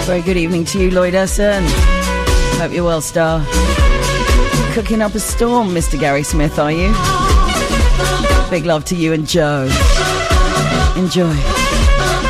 Very good evening to you, Lloyd Esson. Hope you're well, star. Cooking up a storm, Mr. Gary Smith, are you? Big love to you and Joe. Enjoy.